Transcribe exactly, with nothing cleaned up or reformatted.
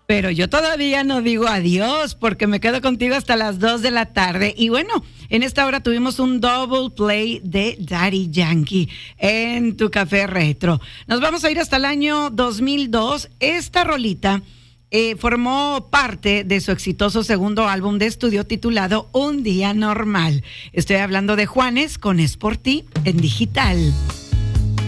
Pero yo todavía no digo adiós porque me quedo contigo hasta las dos de la tarde. Y bueno, en esta hora tuvimos un double play de Daddy Yankee en tu café retro. Nos vamos a ir hasta el año dos mil dos. Esta rolita eh, formó parte de su exitoso segundo álbum de estudio titulado Un Día Normal. Estoy hablando de Juanes con Es por ti en digital.